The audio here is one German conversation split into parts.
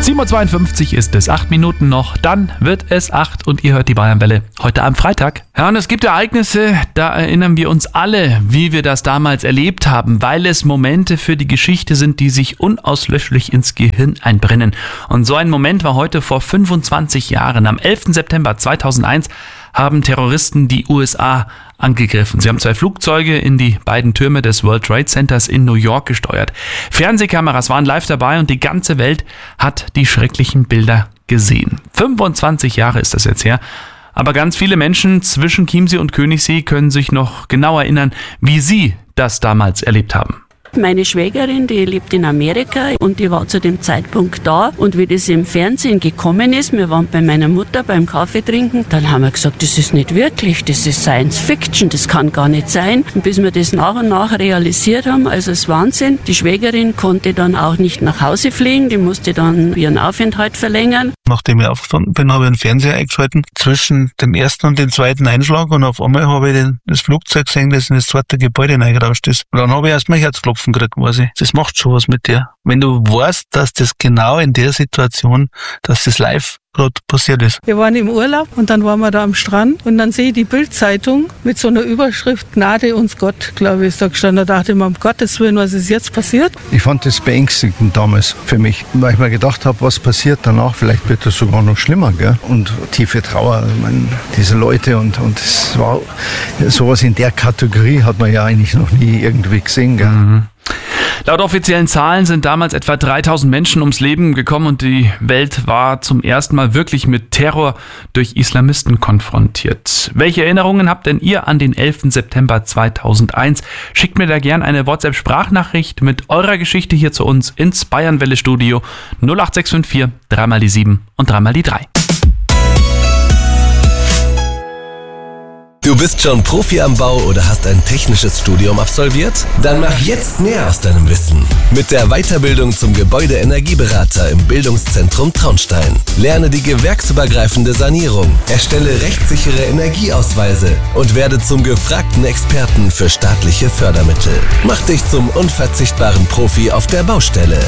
7.52 Uhr ist es, 8 Minuten noch, dann wird es 8 und ihr hört die Bayernwelle heute am Freitag. Ja, und es gibt Ereignisse, da erinnern wir uns alle, wie wir das damals erlebt haben, weil es Momente für die Geschichte sind, die sich unauslöschlich ins Gehirn einbrennen. Und so ein Moment war heute vor 25 Jahren, am 11. September 2001, haben Terroristen die USA angegriffen. Sie haben 2 Flugzeuge in die beiden Türme des World Trade Centers in New York gesteuert. Fernsehkameras waren live dabei und die ganze Welt hat die schrecklichen Bilder gesehen. 25 Jahre ist das jetzt her. Aber ganz viele Menschen zwischen Chiemsee und Königssee können sich noch genau erinnern, wie sie das damals erlebt haben. Meine Schwägerin, die lebt in Amerika und die war zu dem Zeitpunkt da. Und wie das im Fernsehen gekommen ist, wir waren bei meiner Mutter beim Kaffee trinken, dann haben wir gesagt, das ist nicht wirklich, das ist Science Fiction, das kann gar nicht sein. Und bis wir das nach und nach realisiert haben, also es ist Wahnsinn. Die Schwägerin konnte dann auch nicht nach Hause fliegen, die musste dann ihren Aufenthalt verlängern. Nachdem ich aufgestanden bin, habe ich den Fernseher eingeschalten zwischen dem ersten und dem zweiten Einschlag und auf einmal habe ich das Flugzeug gesehen, das in das zweite Gebäude reingerauscht ist. Und dann habe ich erst mal Herzklopfen gekriegt, quasi. Das macht schon was mit dir. Wenn du weißt, dass das genau in der Situation, dass das live gerade passiert ist. Wir waren im Urlaub und dann waren wir da am Strand und dann sehe ich die Bild-Zeitung mit so einer Überschrift Gnade uns Gott, glaube ich, ist da gestanden. Da dachte ich mir, um Gottes Willen, was ist jetzt passiert? Ich fand das beängstigend damals für mich, weil ich mir gedacht habe, was passiert danach, vielleicht wird das sogar noch schlimmer, gell? Und tiefe Trauer, ich meine, diese Leute und es war sowas in der Kategorie hat man ja eigentlich noch nie irgendwie gesehen, gell? Mhm. Laut offiziellen Zahlen sind damals etwa 3000 Menschen ums Leben gekommen und die Welt war zum ersten Mal wirklich mit Terror durch Islamisten konfrontiert. Welche Erinnerungen habt denn ihr an den 11. September 2001? Schickt mir da gern eine WhatsApp-Sprachnachricht mit eurer Geschichte hier zu uns ins Bayernwelle-Studio 08654 3 die 7 und 3 die 3. Du bist schon Profi am Bau oder hast ein technisches Studium absolviert? Dann mach jetzt mehr aus deinem Wissen. Mit der Weiterbildung zum Gebäudeenergieberater im Bildungszentrum Traunstein. Lerne die gewerksübergreifende Sanierung, erstelle rechtssichere Energieausweise und werde zum gefragten Experten für staatliche Fördermittel. Mach dich zum unverzichtbaren Profi auf der Baustelle.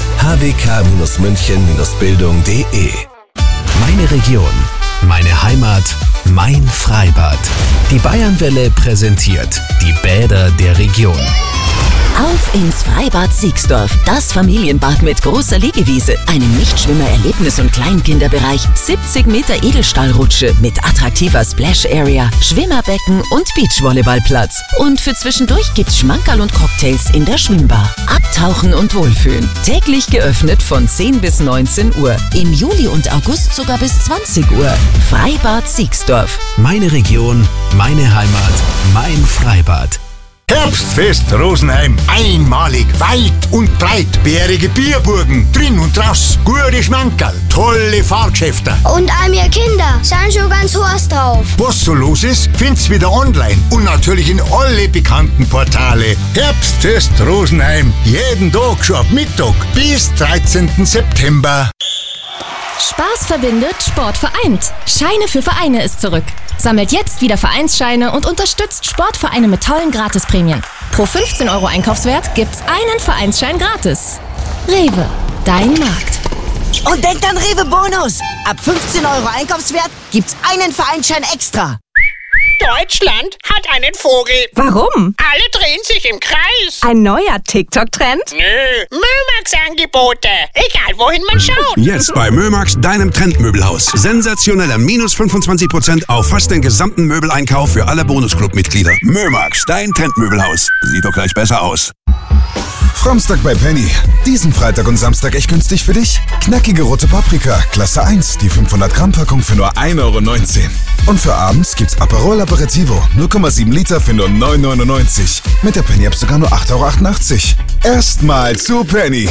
hwk-münchen-bildung.de. Meine Region, meine Heimat, mein Freibad. Die Bayernwelle präsentiert die Bäder der Region. Auf ins Freibad Siegsdorf, das Familienbad mit großer Liegewiese, einem Nichtschwimmer-Erlebnis- und Kleinkinderbereich, 70 Meter Edelstahlrutsche mit attraktiver Splash-Area, Schwimmerbecken und Beachvolleyballplatz. Und für zwischendurch gibt's Schmankerl und Cocktails in der Schwimmbar. Abtauchen und wohlfühlen. Täglich geöffnet von 10 bis 19 Uhr. Im Juli und August sogar bis 20 Uhr. Freibad Siegsdorf. Meine Region, meine Heimat, mein Freibad. Herbstfest Rosenheim. Einmalig, weit und breit. Bärige Bierburgen, drin und raus. Gute Schmankerl, tolle Fahrgeschäfte. Und all mir Kinder sind schon ganz heiß drauf. Was so los ist, find's wieder online und natürlich in alle bekannten Portale. Herbstfest Rosenheim. Jeden Tag schon ab Mittag bis 13. September. Spaß verbindet, Sport vereint. Scheine für Vereine ist zurück. Sammelt jetzt wieder Vereinsscheine und unterstützt Sportvereine mit tollen Gratisprämien. Pro 15 € Einkaufswert gibt's einen Vereinsschein gratis. Rewe, dein Markt. Und denkt an Rewe Bonus. Ab 15 € Einkaufswert gibt's einen Vereinsschein extra. Deutschland hat einen Vogel. Warum? Alle drehen sich im Kreis. Ein neuer TikTok-Trend? Nö, Mömax-Angebote. Egal, wohin man schaut. Jetzt bei Mömax, deinem Trendmöbelhaus. Sensationelle minus 25% auf fast den gesamten Möbeleinkauf für alle Bonusclub-Mitglieder. Mömax, dein Trendmöbelhaus. Sieht doch gleich besser aus. Framstag bei Penny. Diesen Freitag und Samstag echt günstig für dich. Knackige rote Paprika, Klasse 1, die 500 Gramm Packung für nur 1,19 €. Und für abends gibt's Aperol Aperitivo, 0,7 Liter für nur 9,99 €. Mit der Penny-App sogar nur 8,88 €. Erstmal zu Penny.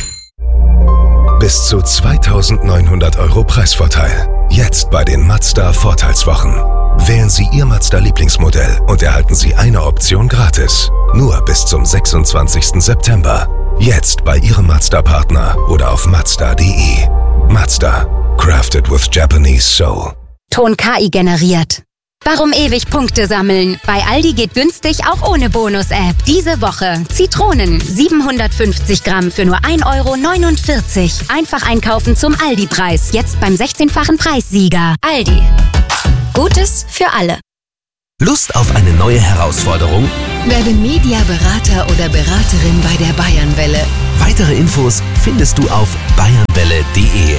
Bis zu 2.900 € Preisvorteil. Jetzt bei den Mazda Vorteilswochen. Wählen Sie Ihr Mazda-Lieblingsmodell und erhalten Sie eine Option gratis. Nur bis zum 26. September. Jetzt bei Ihrem Mazda-Partner oder auf Mazda.de. Mazda. Crafted with Japanese Soul. Ton KI generiert. Warum ewig Punkte sammeln? Bei Aldi geht günstig auch ohne Bonus-App. Diese Woche Zitronen 750 Gramm für nur 1,49 €. Einfach einkaufen zum Aldi-Preis. Jetzt beim 16-fachen Preissieger. Aldi. Gutes für alle. Lust auf eine neue Herausforderung? Werde Mediaberater oder Beraterin bei der Bayernwelle. Weitere Infos findest du auf bayernwelle.de.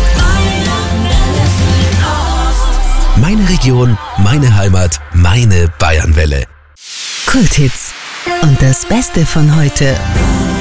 Meine Region, meine Heimat, meine Bayernwelle. Kulthits. Und das Beste von heute.